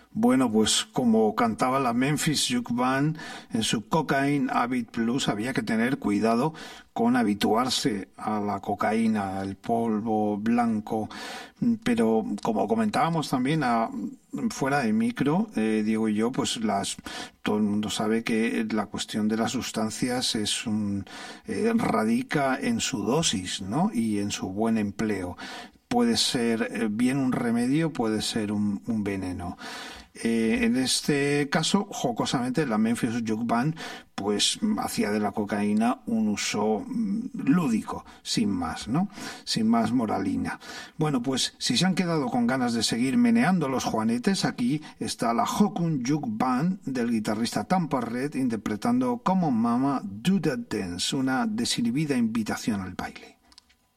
Bueno, pues como cantaba la Memphis Juke Band en su Cocaine Habit Blues, había que tener cuidado con habituarse a la cocaína, al polvo blanco. Pero como comentábamos también fuera de micro, Diego y yo, pues todo el mundo sabe que la cuestión de las sustancias radica en su dosis, ¿no? Y en su buen empleo. Puede ser bien un remedio, puede ser un veneno. En este caso, jocosamente, la Memphis Juke Band pues hacía de la cocaína un uso lúdico, sin más, ¿no? Sin más moralina. Bueno, pues si se han quedado con ganas de seguir meneando los juanetes, aquí está la Hokun Juke Band del guitarrista Tampa Red interpretando Come on Mama, Do That Dance, una desinhibida invitación al baile.